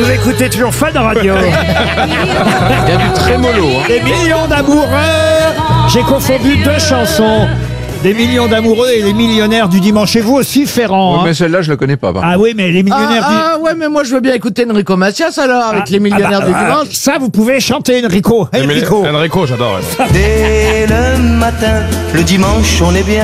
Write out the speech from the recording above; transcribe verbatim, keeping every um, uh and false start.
Vous écoutez toujours Fun Radio. Il y a du trémolo. Hein. Des millions d'amoureux. J'ai confondu deux chansons. Des millions d'amoureux et les millionnaires du dimanche. Et vous aussi, Ferrand. Ouais, hein. mais celle-là, je la connais pas. Par Ah oui, mais les millionnaires Ah, du... ah, ouais, mais moi je veux bien écouter Enrico Macias alors, avec Ah, les millionnaires ah bah, du ah, dimanche. ça, vous pouvez chanter, Enrico. Mais les- Enrico. Enrico, j'adore. ouais. Dès le matin, le dimanche, on est bien.